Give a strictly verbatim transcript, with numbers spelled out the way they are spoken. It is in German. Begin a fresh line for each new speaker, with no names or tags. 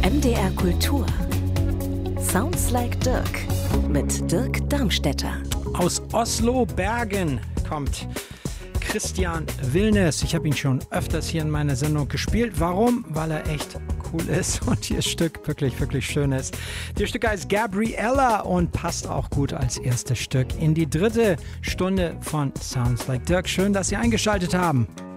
M D R Kultur. Sounds like Dirk mit Dirk Darmstädter.
Aus Oslo, Bergen kommt Christian Wilnes. Ich habe ihn schon öfters hier in meiner Sendung gespielt. Warum? Weil er echt cool ist und ihr Stück wirklich, wirklich schön ist. Das Stück heißt Gabriella und passt auch gut als erstes Stück in die dritte Stunde von Sounds like Dirk. Schön, dass Sie eingeschaltet haben.